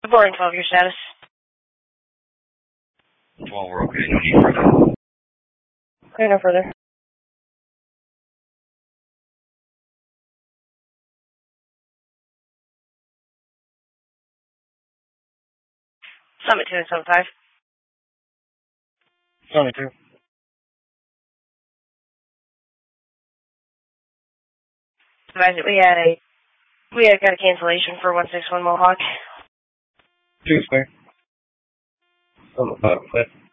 Boarding 12, your status. 12, we're okay, no need for that. Okay, no further. Summit 2 and 75. Summit 2. We had got a cancellation for 161 Mohawk. 2 square. Summit 5, clear.